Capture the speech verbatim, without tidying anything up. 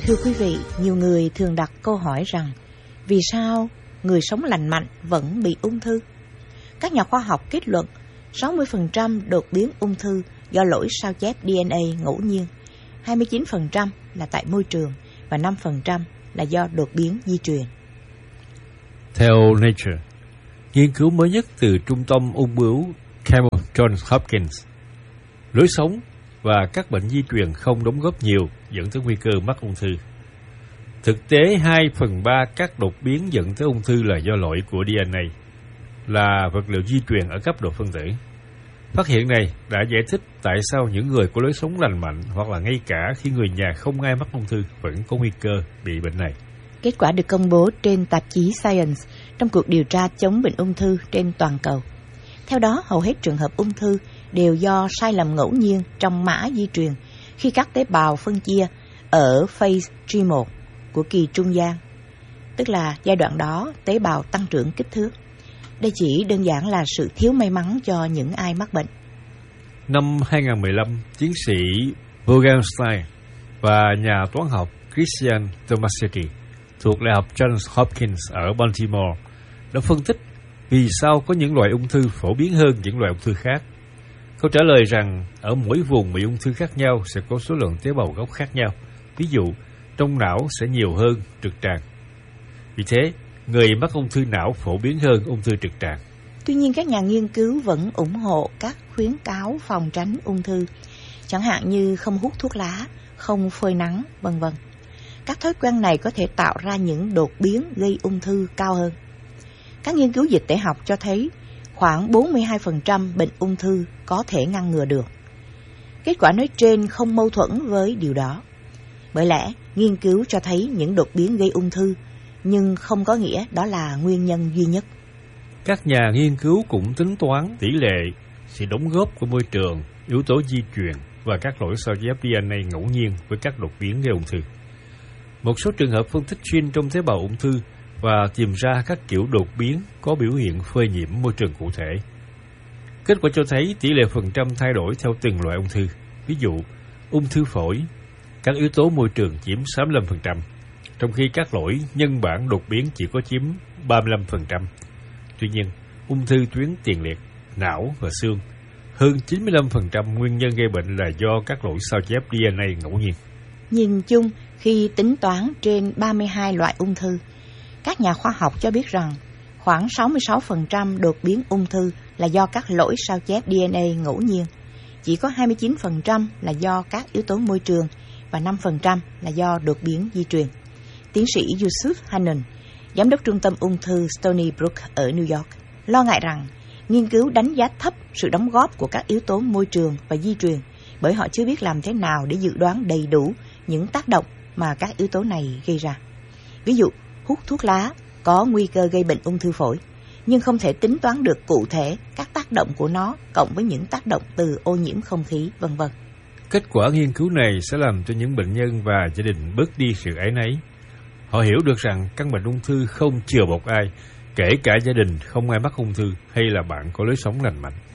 Thưa quý vị, nhiều người thường đặt câu hỏi rằng vì sao người sống lành mạnh vẫn bị ung thư? Các nhà khoa học kết luận sáu mươi phần trăm đột biến ung thư do lỗi sao chép đê en a ngẫu nhiên, hai mươi chín phần trăm là tại môi trường và năm phần trăm là do đột biến di truyền. Theo Nature, nghiên cứu mới nhất từ Trung tâm ung bướu Campbell Johns Hopkins, lối sống và các bệnh di truyền không đóng góp nhiều dẫn tới nguy cơ mắc ung thư. Thực tế, hai phần ba các đột biến dẫn tới ung thư là do lỗi của đê en a, là vật liệu di truyền ở cấp độ phân tử. Phát hiện này đã giải thích tại sao những người có lối sống lành mạnh hoặc là ngay cả khi người nhà không ai mắc ung thư vẫn có nguy cơ bị bệnh này. Kết quả được công bố trên tạp chí Science trong cuộc điều tra chống bệnh ung thư trên toàn cầu. Theo đó, hầu hết trường hợp ung thư đều do sai lầm ngẫu nhiên trong mã di truyền khi các tế bào phân chia ở phase G một của kỳ trung gian, tức là giai đoạn đó tế bào tăng trưởng kích thước. Đây chỉ đơn giản là sự thiếu may mắn cho những ai mắc bệnh. Năm hai không một lăm, tiến sĩ Bogenstein và nhà toán học Christian Tomasetti thuộc Đại học Johns Hopkins ở Baltimore đã phân tích vì sao có những loại ung thư phổ biến hơn những loại ung thư khác. Câu trả lời rằng ở mỗi vùng bị ung thư khác nhau sẽ có số lượng tế bào gốc khác nhau. Ví dụ, trong não sẽ nhiều hơn trực tràng. Vì thế, người mắc ung thư não phổ biến hơn ung thư trực tràng. Tuy nhiên, các nhà nghiên cứu vẫn ủng hộ các khuyến cáo phòng tránh ung thư, chẳng hạn như không hút thuốc lá, không phơi nắng, vân vân. Các thói quen này có thể tạo ra những đột biến gây ung thư cao hơn. Các nghiên cứu dịch tễ học cho thấy khoảng bốn mươi hai phần trăm bệnh ung thư có thể ngăn ngừa được. Kết quả nói trên không mâu thuẫn với điều đó. Bởi lẽ, nghiên cứu cho thấy những đột biến gây ung thư, nhưng không có nghĩa đó là nguyên nhân duy nhất. Các nhà nghiên cứu cũng tính toán tỷ lệ sự đóng góp của môi trường, yếu tố di truyền và các lỗi sao chép đê en a ngẫu nhiên với các đột biến gây ung thư. Một số trường hợp phân tích gene trong tế bào ung thư và tìm ra các kiểu đột biến có biểu hiện phơi nhiễm môi trường cụ thể. Kết quả cho thấy tỷ lệ phần trăm thay đổi theo từng loại ung thư. Ví dụ, ung thư phổi, các yếu tố môi trường chiếm sáu mươi lăm phần trăm, trong khi các lỗi nhân bản đột biến chỉ có chiếm ba mươi lăm phần trăm. Tuy nhiên, ung thư tuyến tiền liệt, não và xương, hơn chín mươi lăm phần trăm nguyên nhân gây bệnh là do các lỗi sao chép đê en a ngẫu nhiên. Nhìn chung, khi tính toán trên ba mươi hai loại ung thư, các nhà khoa học cho biết rằng khoảng sáu mươi sáu phần trăm đột biến ung thư là do các lỗi sao chép đê en a ngẫu nhiên, chỉ có hai mươi chín phần trăm là do các yếu tố môi trường và năm phần trăm là do đột biến di truyền. Tiến sĩ Yusuf Hannan, giám đốc trung tâm ung thư Stony Brook ở New York, lo ngại rằng nghiên cứu đánh giá thấp sự đóng góp của các yếu tố môi trường và di truyền bởi họ chưa biết làm thế nào để dự đoán đầy đủ những tác động mà các yếu tố này gây ra. Ví dụ, hút thuốc lá có nguy cơ gây bệnh ung thư phổi, nhưng không thể tính toán được cụ thể các tác động của nó cộng với những tác động từ ô nhiễm không khí, vân vân. Kết quả nghiên cứu này sẽ làm cho những bệnh nhân và gia đình bớt đi sự áy náy. Họ hiểu được rằng căn bệnh ung thư không chừa bọc ai, kể cả gia đình không ai mắc ung thư hay là bạn có lối sống lành mạnh.